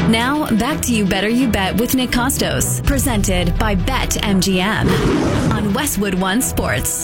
Now, back to You Better You Bet with Nick Costos, presented by BetMGM on Westwood One Sports.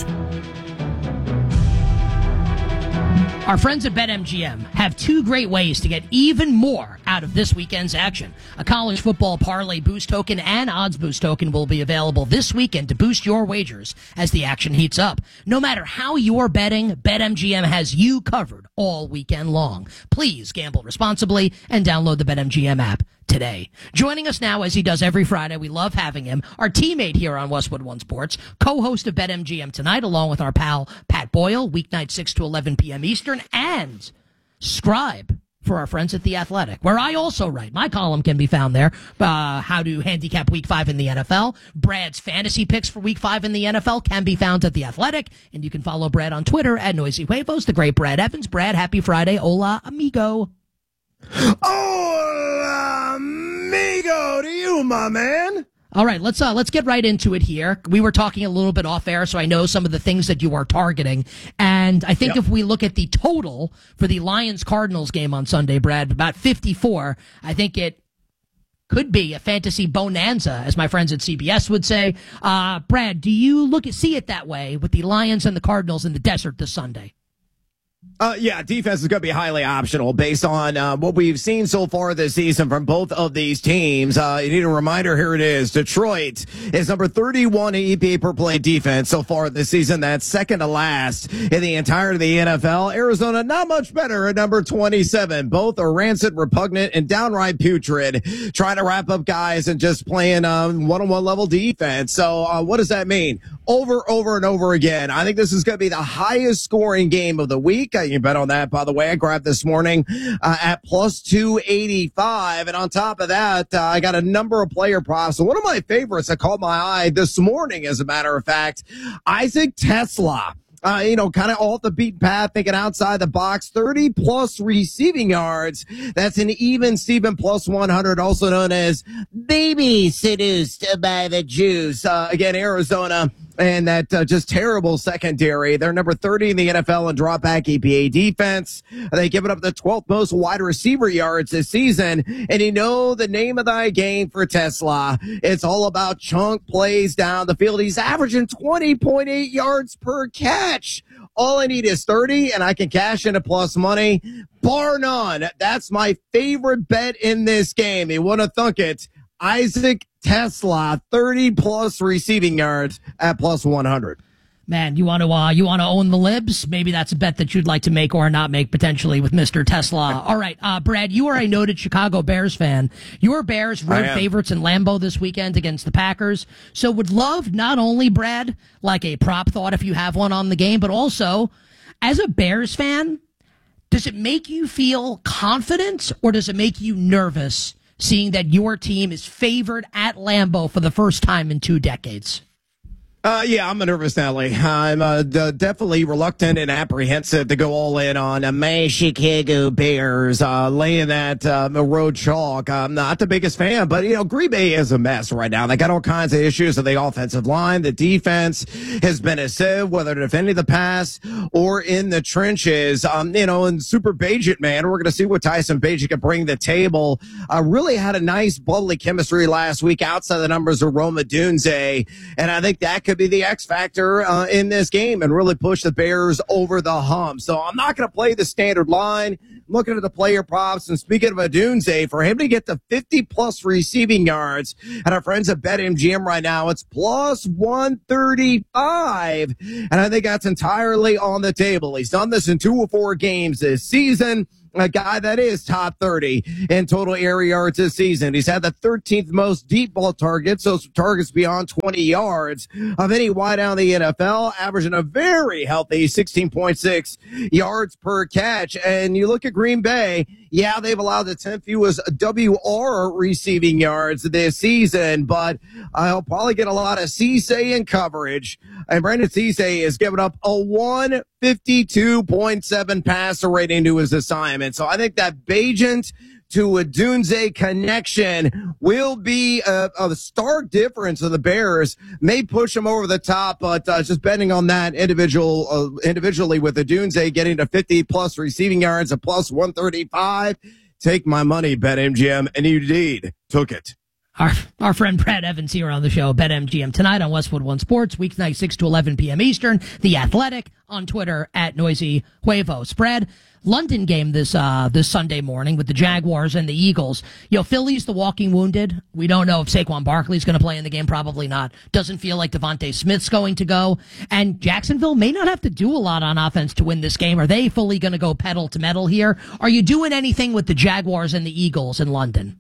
Our friends at BetMGM have two great ways to get even more out of this weekend's action. A college football parlay boost token and odds boost token will be available this weekend to boost your wagers as the action heats up. No matter how you're betting, BetMGM has you covered all weekend long. Please gamble responsibly and download the BetMGM app today. Joining us now, as he does every Friday, we love having him, our teammate here on Westwood One Sports, co-host of BetMGM Tonight, along with our pal Pat Boyle, weeknight 6 to 11 p.m. Eastern, and scribe for our friends at The Athletic, where I also write. My column can be found there. How to handicap Week 5 in the NFL. Brad's fantasy picks for Week 5 in the NFL can be found at The Athletic, and you can follow Brad on Twitter at Noisy Huevos, the great Brad Evans. Brad, happy Friday. Hola, amigo. Hola, amigo to you, my man. All right, let's get right into it here. We were talking a little bit off air, so I know some of the things that you are targeting. And I think if we look at the total for the Lions-Cardinals game on Sunday, Brad, about 54, I think it could be a fantasy bonanza, as my friends at CBS would say. Brad, do you see it that way with the Lions and the Cardinals in the desert this Sunday? Yeah, defense is going to be highly optional based on what we've seen so far this season from both of these teams. You need a reminder, here it is. Detroit is number 31 in EPA per play defense so far this season. That's second to last in the entirety of the NFL. Arizona, not much better at number 27. Both are rancid, repugnant, and downright putrid, trying to wrap up guys and just playing one-on-one level defense. So what does that mean? Over and over again. I think this is going to be the highest scoring game of the week. You can bet on that, by the way. I grabbed this morning at plus 285. And on top of that, I got a number of player props. So one of my favorites that caught my eye this morning, as a matter of fact, Isaac Tesla. Kind of off the beaten path, thinking outside the box, 30 plus receiving yards. That's an even Steven plus 100, also known as baby seduced by the juice. Again, Arizona and that just terrible secondary. They're number 30 in the NFL in drop back EPA defense. They give it up the 12th most wide receiver yards this season. And you know the name of the game for Tesla. It's all about chunk plays down the field. He's averaging 20.8 yards per catch. All I need is 30, and I can cash into plus money. Bar none. That's my favorite bet in this game. You want to thunk it. Isaac Tesla, 30 plus receiving yards at plus 100. Man, you want to own the libs? Maybe that's a bet that you'd like to make or not make potentially with Mr. Tesla. All right, Brad, you are a noted Chicago Bears fan. Your Bears road favorites in Lambeau this weekend against the Packers. So would love not only, Brad, like a prop thought if you have one on the game, but also as a Bears fan, does it make you feel confident or does it make you nervous seeing that your team is favored at Lambeau for the first time in 2 decades? Yeah, I'm a nervous Nelly. I'm definitely reluctant and apprehensive to go all in on my Chicago Bears, laying that road chalk. I'm not the biggest fan, but, Green Bay is a mess right now. They got all kinds of issues with the offensive line. The defense has been a sieve, whether defending the pass or in the trenches. And Super Bagent, man, we're going to see what Tyson Bagent can bring to the table. Really had a nice, bubbly chemistry last week outside the numbers of Roma Dunze, and I think that could be the X factor in this game and really push the Bears over the hump. So I'm not going to play the standard line. I'm looking at the player props, and speaking of Adunze, for him to get the 50-plus receiving yards at our friends at BetMGM right now, it's plus 135, and I think that's entirely on the table. He's done this in 2 or 4 games this season. A guy that is top 30 in total air yards this season. He's had the 13th most deep ball targets, so targets beyond 20 yards of any wideout in the NFL, averaging a very healthy 16.6 yards per catch. And you look at Green Bay, yeah, they've allowed the 10th fewest WR receiving yards this season, but I'll probably get a lot of Cisse in coverage. And Brandon Cisse has given up a 152.7 passer rating to his assignment. So I think that Bagent to Adunze connection will be a stark difference of the Bears. May push them over the top, but just betting on that individually with Adunze getting to 50-plus receiving yards, a plus 135. take my money, BetMGM, and you indeed took it. Our friend Brad Evans here on the show, BetMGM, tonight on Westwood One Sports, weeknight 6 to 11 p.m. Eastern. The Athletic on Twitter at Noisy Huevos. Brad, London game this Sunday morning with the Jaguars and the Eagles. Philly's the walking wounded. We don't know if Saquon Barkley's going to play in the game. Probably not. Doesn't feel like Devontae Smith's going to go. And Jacksonville may not have to do a lot on offense to win this game. Are they fully going to go pedal to metal here? Are you doing anything with the Jaguars and the Eagles in London?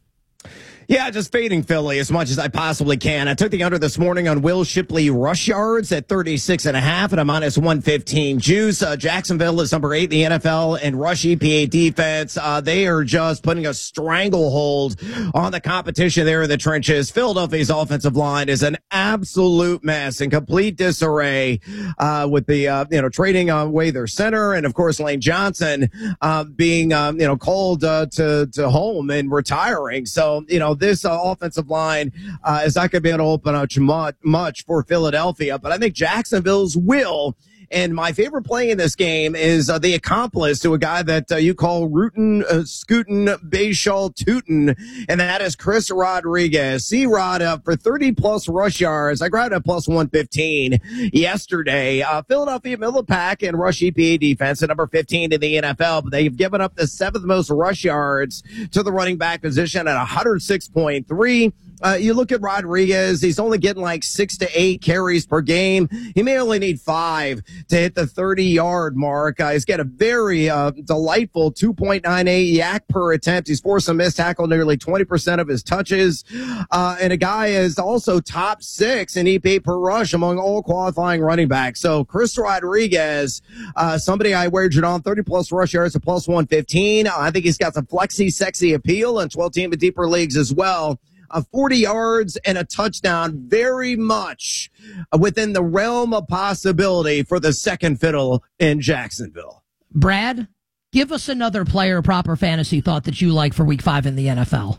Yeah, just fading Philly as much as I possibly can. I took the under this morning on Will Shipley rush yards at 36.5 and a minus 115 juice. Jacksonville is number 8 in the NFL in rush EPA defense. They are just putting a stranglehold on the competition there in the trenches. Philadelphia's offensive line is an absolute mess in complete disarray, with the, trading away their center. And of course, Lane Johnson, being, called, to home and retiring. So, this offensive line is not going to be able to open up much for Philadelphia, but I think Jacksonville's will. And my favorite play in this game is the accomplice to a guy that you call Rootin', Scootin', Bayshall, Tootin', and that is Chris Rodriguez. C-Rod up for 30-plus rush yards. I grabbed a plus 115 yesterday. Philadelphia middle of the pack in rush EPA defense at number 15 in the NFL, but they've given up the 7th most rush yards to the running back position at 106.3. You look at Rodriguez, he's only getting like 6 to 8 carries per game. He may only need 5 to hit the 30-yard mark. He's got a very delightful 2.98 yak per attempt. He's forced a missed tackle nearly 20% of his touches. And a guy is also top 6 in EPA per rush among all qualifying running backs. So Chris Rodriguez, somebody I wagered on 30-plus rush yards at plus 115. I think he's got some flexy, sexy appeal in 12-team and deeper leagues as well. 40 yards and a touchdown, very much within the realm of possibility for the second fiddle in Jacksonville. Brad, give us another player proper fantasy thought that you like for week 5 in the NFL.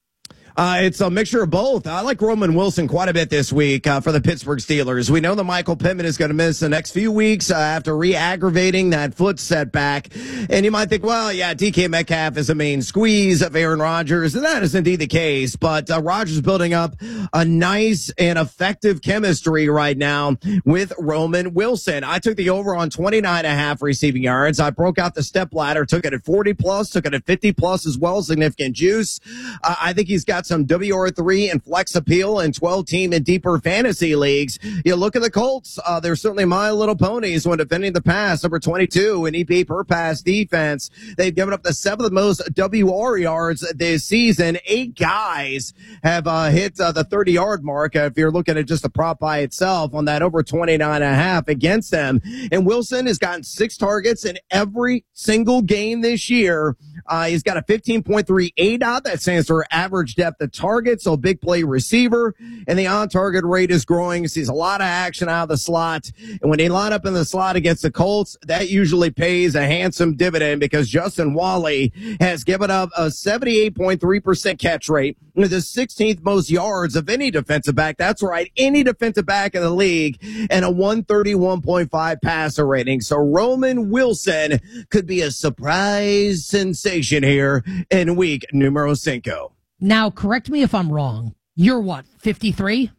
It's a mixture of both. I like Roman Wilson quite a bit this week for the Pittsburgh Steelers. We know that Michael Pittman is going to miss the next few weeks after re-aggravating that foot setback. And you might think, well, yeah, DK Metcalf is the main squeeze of Aaron Rodgers, and that is indeed the case. But Rodgers building up a nice and effective chemistry right now with Roman Wilson. I took the over on 29.5 receiving yards. I broke out the step ladder, took it at 40+, took it at 50+ as well, significant juice. I think he's got some WR3 and flex appeal in 12-team and deeper fantasy leagues. You look at the Colts, they're certainly my little ponies when defending the pass. Number 22 in EP per pass defense. They've given up the 7th most WR yards this season. 8 guys have hit the 30-yard mark if you're looking at just the prop by itself on that over 29.5 against them. And Wilson has gotten 6 targets in every single game this year. He's got a 15.3 ADOT. That stands for average depth of target, so big play receiver. And the on-target rate is growing. He sees a lot of action out of the slot. And when they line up in the slot against the Colts, that usually pays a handsome dividend because Justin Wally has given up a 78.3% catch rate with the 16th most yards of any defensive back. That's right, any defensive back in the league, and a 131.5 passer rating. So Roman Wilson could be a surprise sensation here in week numero 5. Now, correct me if I'm wrong. You're what, 53?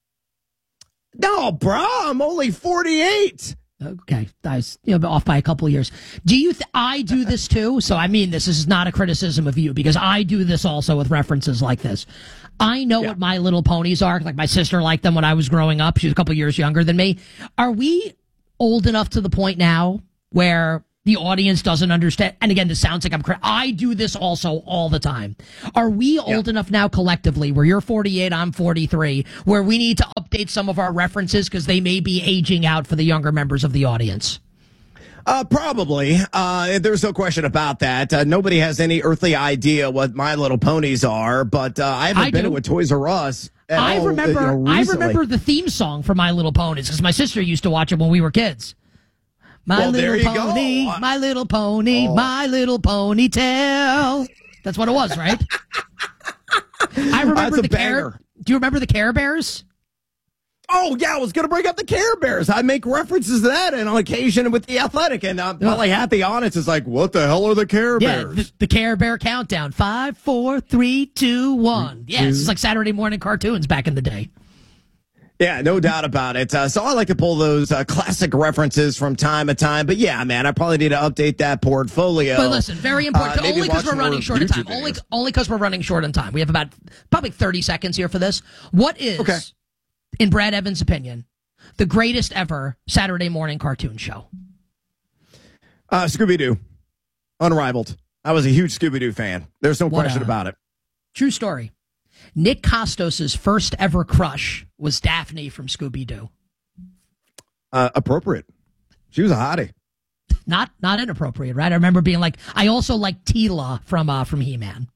No, bro, I'm only 48. Okay, I was off by a couple of years. Do you? I do this too. So I mean, this is not a criticism of you because I do this also with references like this. I know what My Little Ponies are. Like my sister liked them when I was growing up. She's a couple years younger than me. Are we old enough to the point now where the audience doesn't understand? And again, this sounds like I do this also all the time. Are we old enough now collectively where you're 48, I'm 43, where we need to update some of our references because they may be aging out for the younger members of the audience? Probably. There's no question about that. Nobody has any earthly idea what My Little Ponies are, but I haven't been with Toys R Us. I remember the theme song for My Little Ponies because my sister used to watch it when we were kids. My little pony, my little pony, my little ponytail. That's what it was, right? I remember Do you remember the Care Bears? Oh, yeah, I was going to bring up the Care Bears. I make references to that and on occasion with the Athletic. And probably Happy Honest is like, what the hell are the Care Bears? Yeah, the Care Bear countdown. 5, 4, 3, 2, 1. Yeah, it's like Saturday morning cartoons back in the day. Yeah, no doubt about it. So I like to pull those classic references from time to time. But yeah, man, I probably need to update that portfolio. But listen, very important. Only because we're running short on time. Only because we're running short on time. We have about probably 30 seconds here for this. What is, in Brad Evans' opinion, the greatest ever Saturday morning cartoon show? Scooby-Doo. Unrivaled. I was a huge Scooby-Doo fan. There's no question about it. True story. Nick Costos' first ever crush was Daphne from Scooby-Doo. Appropriate. She was a hottie. Not inappropriate, right? I remember being like, I also like Tila from He-Man.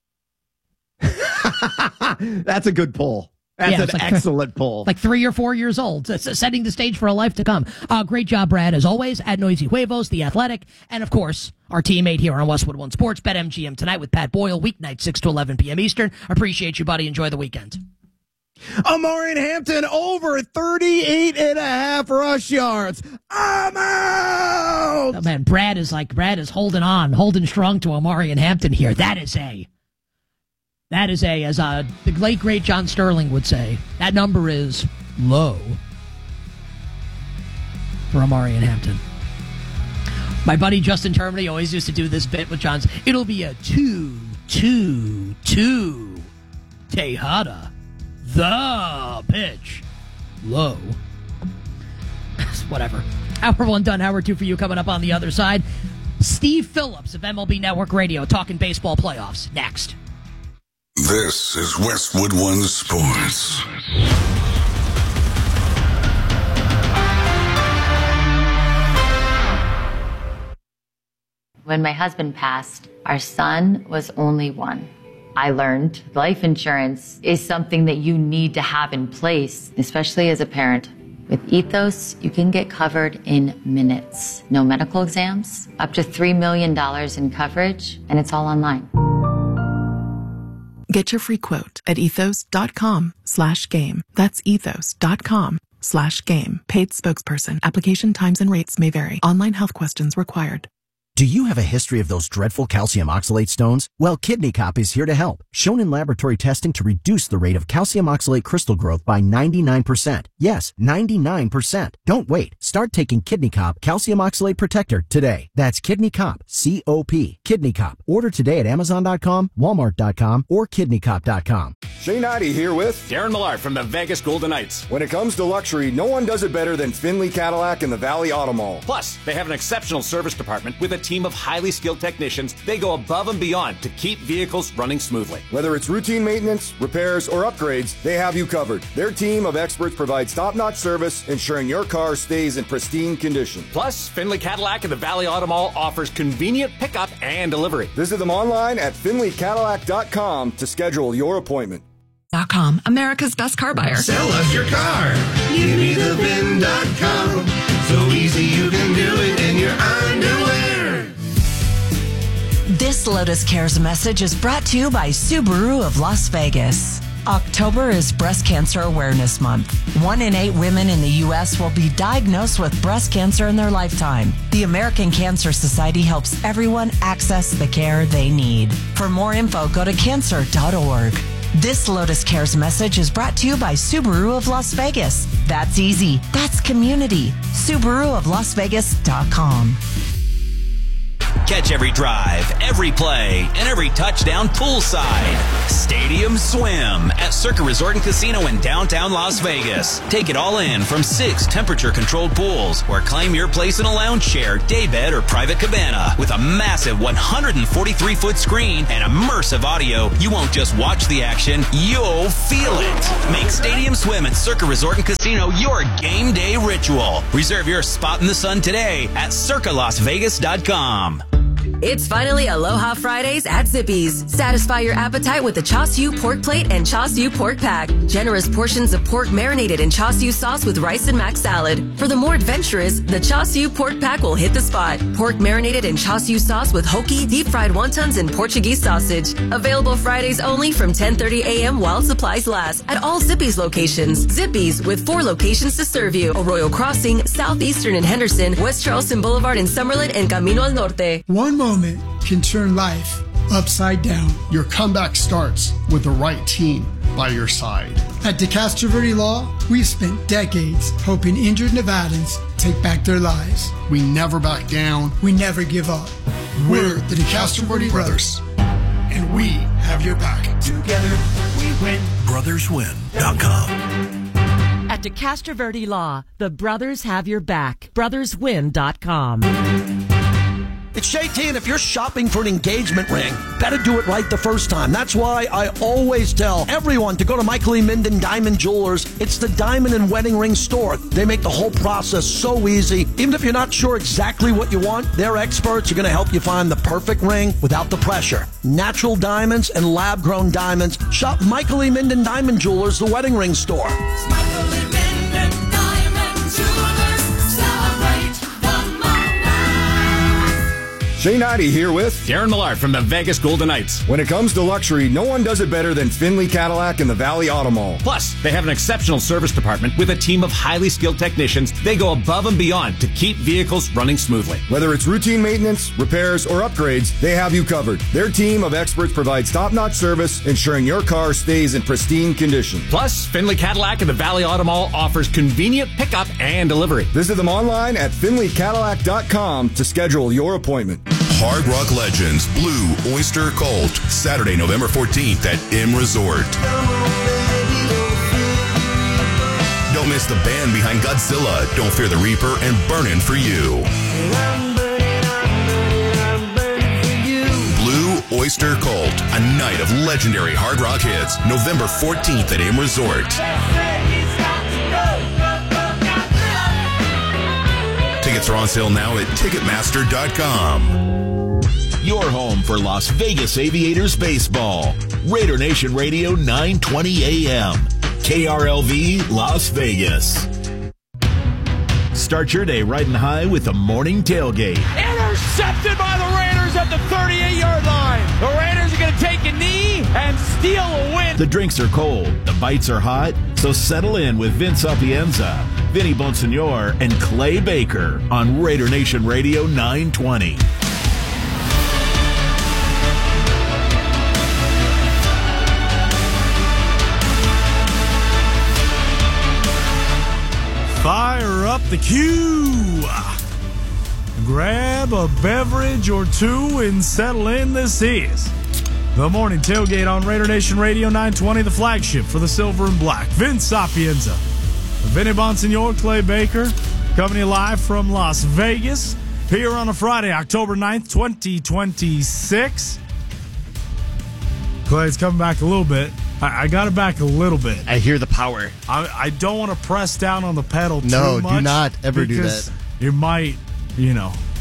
That's a good pull. That's an excellent pull. Like 3 or 4 years old, setting the stage for a life to come. Great job, Brad, as always, at Noisy Huevos, The Athletic, and, of course, our teammate here on Westwood One Sports, BetMGM tonight with Pat Boyle, weeknight 6 to 11 p.m. Eastern. Appreciate you, buddy. Enjoy the weekend. Omarion Hampton over 38.5 rush yards. I'm out! Oh, man, Brad is holding strong to Omarion Hampton here. That is, as the late, great John Sterling would say, that number is low for Omarion Hampton. My buddy Justin Termini always used to do this bit with John's. It'll be a 2-2-2 Tejada. The pitch. Low. Whatever. Hour 1 done. Hour 2 for you coming up on the other side. Steve Phillips of MLB Network Radio talking baseball playoffs next. This is Westwood One Sports. When my husband passed, our son was only 1. I learned life insurance is something that you need to have in place, especially as a parent. With Ethos, you can get covered in minutes. No medical exams, up to $3 million in coverage, and it's all online. Get your free quote at ethos.com/game. That's ethos.com/game. Paid spokesperson. Application times and rates may vary. Online health questions required. Do you have a history of those dreadful calcium oxalate stones? Well, Kidney Cop is here to help. Shown in laboratory testing to reduce the rate of calcium oxalate crystal growth by 99%. Yes, 99%. Don't wait. Start taking Kidney Cop Calcium Oxalate Protector today. That's Kidney Cop, C-O-P. Kidney Cop. Order today at Amazon.com, Walmart.com, or KidneyCop.com. Shane Ivey here with Darren Millard from the Vegas Golden Knights. When it comes to luxury, no one does it better than Finley Cadillac and the Valley Auto Mall. Plus, they have an exceptional service department with a team of highly skilled technicians. They go above and beyond to keep vehicles running smoothly. Whether it's routine maintenance, repairs, or upgrades, they have you covered. Their team of experts provides top-notch service, ensuring your car stays in pristine condition. Plus, Finley Cadillac and the Valley Auto Mall offers convenient pickup and delivery. Visit them online at FinleyCadillac.com to schedule your appointment. America's best car buyer. Sell us your car. Give me the VIN.com. So easy you can do it in your underwear. This Lotus Cares message is brought to you by Subaru of Las Vegas. October is Breast Cancer Awareness Month. 1 in 8 women in the U.S. will be diagnosed with breast cancer in their lifetime. The American Cancer Society helps everyone access the care they need. For more info, go to cancer.org. This Lotus Cares message is brought to you by Subaru of Las Vegas. That's easy. That's community. SubaruofLasVegas.com. Catch every drive, every play, and every touchdown poolside. Stadium Swim at Circa Resort and Casino in downtown Las Vegas. Take it all in from 6 temperature-controlled pools, or claim your place in a lounge chair, daybed, or private cabana. With a massive 143-foot screen and immersive audio, you won't just watch the action, you'll feel it. Make Stadium Swim at Circa Resort and Casino your game day ritual. Reserve your spot in the sun today at CircaLasVegas.com. It's finally Aloha Fridays at Zippy's. Satisfy your appetite with the Char Siu pork plate and Char Siu pork pack. Generous portions of pork marinated in Char Siu sauce with rice and mac salad. For the more adventurous, the Char Siu pork pack will hit the spot. Pork marinated in Char Siu sauce with hoki, deep-fried wontons, and Portuguese sausage. Available Fridays only from 10:30 a.m. while supplies last at all Zippy's locations. Zippy's with 4 locations to serve you. Arroyo Crossing, Southeastern in Henderson, West Charleston Boulevard in Summerlin, and Camino al Norte. One moment can turn life upside down. Your comeback starts with the right team by your side. At DeCastro Verde Law, we've spent decades helping injured Nevadans take back their lives. We never back down. We never give up. We're the DeCastro Verde Brothers, and we have your back. Together we win. BrothersWin.com. At DeCastro Verde Law, the brothers have your back. BrothersWin.com. It's JT, and if you're shopping for an engagement ring, better do it right the first time. That's why I always tell everyone to go to Michael E. Minden Diamond Jewelers. It's the diamond and wedding ring store. They make the whole process so easy. Even if you're not sure exactly what you want, their experts are going to help you find the perfect ring without the pressure. Natural diamonds and lab-grown diamonds. Shop Michael E. Minden Diamond Jewelers, the wedding ring store. Michael E. Minden Diamond Jewelers. Celebrate the Shay Noddy here with Darren Millard from the Vegas Golden Knights. When it comes to luxury, no one does it better than Finley Cadillac and the Valley Auto Mall. Plus, they have an exceptional service department with a team of highly skilled technicians. They go above and beyond to keep vehicles running smoothly. Whether it's routine maintenance, repairs, or upgrades, they have you covered. Their team of experts provides top-notch service, ensuring your car stays in pristine condition. Plus, Finley Cadillac and the Valley Auto Mall offers convenient pickup and delivery. Visit them online at finleycadillac.com to schedule your appointment. Hard Rock Legends Blue Oyster Cult, Saturday, November 14th at M Resort. Don't miss the band behind Godzilla, Don't Fear the Reaper, and Burnin' For You. Blue Oyster Cult, a night of legendary hard rock hits, November 14th at M Resort. Tickets are on sale now at Ticketmaster.com. Your home for Las Vegas Aviators baseball. Raider Nation Radio 920 AM. KRLV Las Vegas. Start your day riding high with the morning tailgate. Intercepted by the Raiders at the 38-yard line. The Raiders are going to take a knee and steal a win. The drinks are cold, the bites are hot, so settle in with Vince Sapienza, Vinny Bonsignor, and Clay Baker on Raider Nation Radio 920. Fire up the queue. Grab a beverage or two and settle in. This is the morning tailgate on Raider Nation Radio 920, the flagship for the silver and black. Vince Sapienza, Vinny Bonsignor, Clay Baker, coming to you live from Las Vegas here on a Friday, October 9th, 2026. Clay's coming back a little bit. I got it back a little bit. I hear the power. I don't want to press down on the pedal too much. No, do not ever do that. You might, you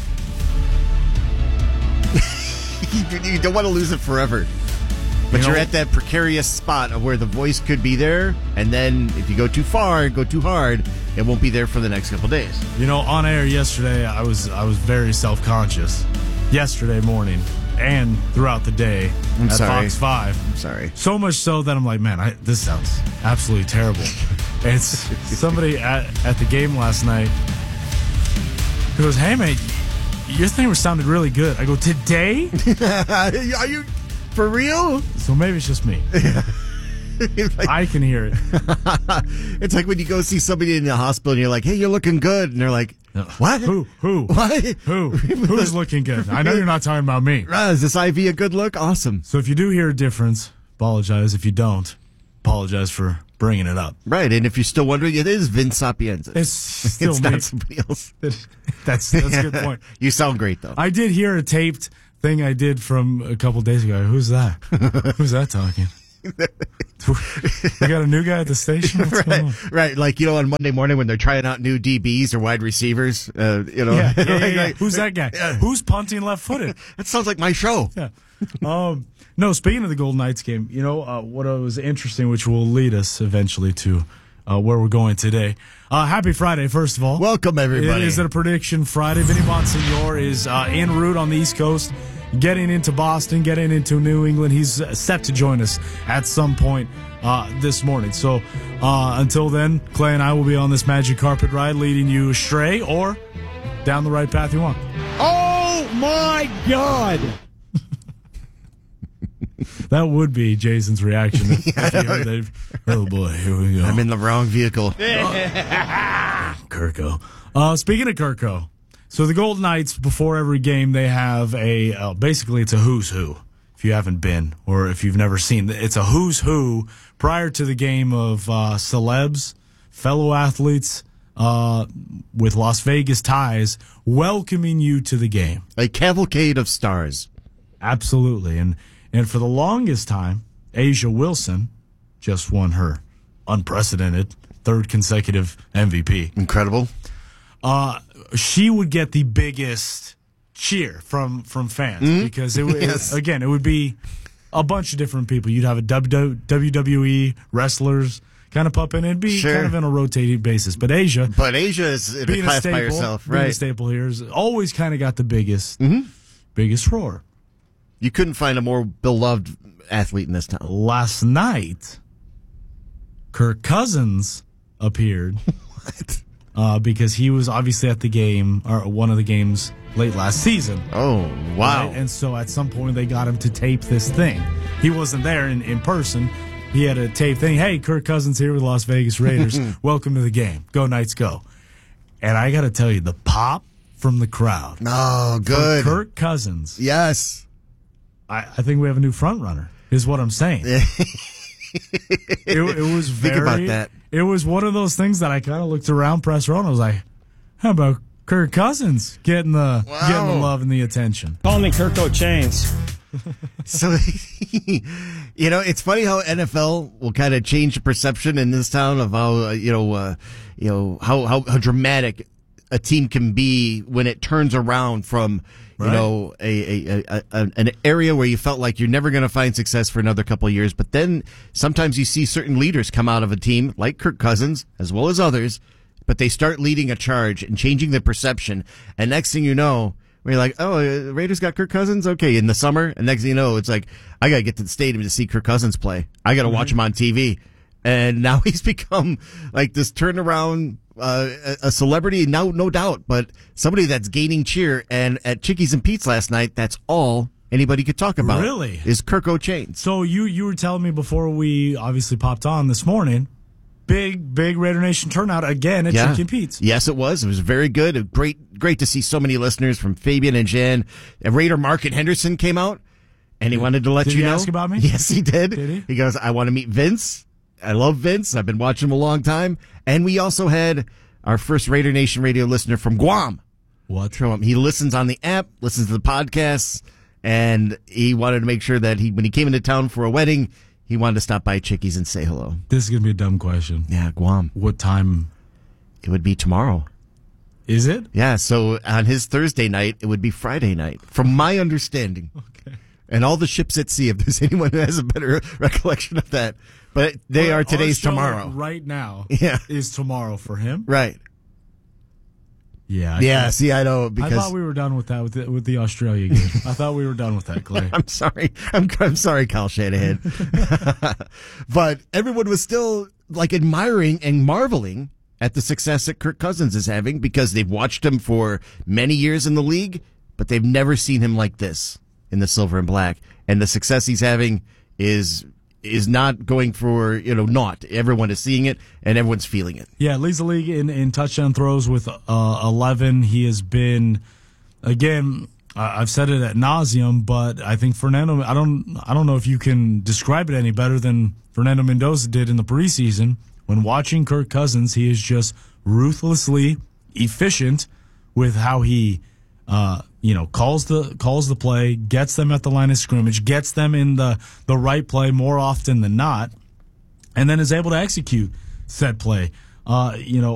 don't want to lose it forever. But you're at that precarious spot of where the voice could be there, and then if you go too far and go too hard, it won't be there for the next couple days. On air yesterday, I was very self-conscious. Yesterday morning and throughout the day at Fox 5. I'm sorry. So much so that I'm like, man, this sounds absolutely terrible. And it's somebody at the game last night who goes, hey, mate, your thing sounded really good. I go, today? Are you for real? So maybe it's just me. I can hear it. It's like when you go see somebody in the hospital and you're like, hey, you're looking good. And they're like, what? Who? What? Who's looking good? I know you're not talking about me. Is this IV a good look? Awesome. So if you do hear a difference, apologize. If you don't, apologize for bringing it up. Right, and if you're still wondering, it is Vince Sapienza. It's still me. Not somebody else. That's a good point. You sound great, though. I did hear a taped thing I did from a couple days ago. Who's that? Who's that talking? We got a new guy at the station? What's going on? Right. Like, on Monday morning when they're trying out new DBs or wide receivers, Yeah. Who's that guy? Who's punting left-footed? That sounds like my show. Yeah. No, speaking of the Golden Knights game, what was interesting, which will lead us eventually to where we're going today. Happy Friday, first of all. Welcome, everybody. Is it a prediction Friday? Vinny Bonsignor is en route on the East Coast, getting into Boston, getting into New England. He's set to join us at some point this morning. So until then, Clay and I will be on this magic carpet ride, leading you astray or down the right path you want. Oh, my God. That would be Jason's reaction. If you heard that. Oh, boy, here we go. I'm in the wrong vehicle. Kirko. Speaking of Kirko, so the Golden Knights, before every game, they have basically it's a who's who. If you haven't been or if you've never seen, it's a who's who prior to the game of celebs, fellow athletes with Las Vegas ties welcoming you to the game. A cavalcade of stars. Absolutely. And for the longest time, Asia Wilson just won her unprecedented third consecutive MVP. Incredible. She would get the biggest cheer from fans because it would be a bunch of different people. You'd have a WWE wrestlers kind of pop in. It'd be kind of on a rotating basis. But Asia is in a class by herself, right? Being a staple here is always kind of got the biggest roar. You couldn't find a more beloved athlete in this town. Last night, Kirk Cousins appeared. What? Because he was obviously at the game, or one of the games late last season. Oh, wow. Right? And so at some point they got him to tape this thing. He wasn't there in person. He had a tape thing. Hey, Kirk Cousins here with the Las Vegas Raiders. Welcome to the game. Go Knights, go. And I got to tell you, the pop from the crowd. Oh, good. For Kirk Cousins. Yes. I think we have a new front runner, is what I'm saying. It was very. Think about that. It was one of those things that I kind of looked around press row and I was like, how about Kirk Cousins getting the love and the attention? Call me Kirko Chains. So, it's funny how NFL will kind of change the perception in this town of how, how dramatic a team can be when it turns around from, an area where you felt like you're never going to find success for another couple of years. But then sometimes you see certain leaders come out of a team like Kirk Cousins, as well as others, but they start leading a charge and changing the perception. And next thing you know, where you're like, the Raiders got Kirk Cousins? Okay, in the summer. And next thing you know, it's like, I got to get to the stadium to see Kirk Cousins play. I got to watch him on TV. And now he's become like this turnaround, a celebrity, no doubt, but somebody that's gaining cheer. And at Chickies and Pete's last night, that's all anybody could talk about. Really? Is Kirko Chains. So you were telling me before we obviously popped on this morning, big Raider Nation turnout again at Chicky and Pete's. Yes, it was. It was very good. Great to see so many listeners from Fabian and Jen. Raider Market Henderson came out, and he wanted to let you know. Did he ask about me? Yes, he did. Did he? He goes, I want to meet Vince. I love Vince. I've been watching him a long time. And we also had our first Raider Nation radio listener from Guam. What? He listens on the app, listens to the podcasts, and he wanted to make sure that when he came into town for a wedding, he wanted to stop by Chickies and say hello. This is going to be a dumb question. Yeah, Guam. What time? It would be tomorrow. Is it? Yeah, so on his Thursday night, it would be Friday night, from my understanding. Okay. And all the ships at sea, if there's anyone who has a better recollection of that. But they are today's tomorrow. Right now is tomorrow for him. Right. Yeah. See, I know because I thought we were done with that with the Australia game. I thought we were done with that, Clay. I'm sorry. I'm sorry, Kyle Shanahan. But everyone was still like admiring and marveling at the success that Kirk Cousins is having because they've watched him for many years in the league, but they've never seen him like this in the silver and black. And the success he's having is not going for, naught. Everyone is seeing it, and everyone's feeling it. Yeah, leads the league in touchdown throws with 11. He has been, again, I've said it ad nauseum, but I think Fernando, I don't know if you can describe it any better than Fernando Mendoza did in the preseason. When watching Kirk Cousins, he is just ruthlessly efficient with how he calls the play, gets them at the line of scrimmage, gets them in the right play more often than not, and then is able to execute said play.